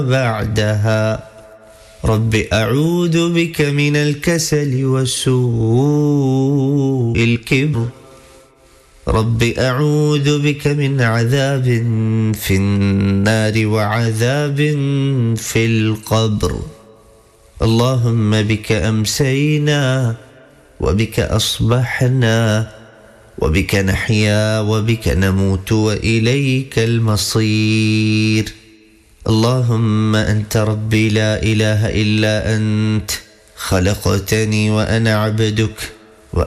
بعدها. رب أعوذ بك من الكسل وسوء الكبر. رب أعوذ بك من عذاب في النار وعذاب في القبر. اللهم بك أمسينا وبك أصبحنا وبك نحيا وبك نموت وإليك المصير. اللهم أنت ربي لا إله إلا أنت، خلقتني وأنا عبدك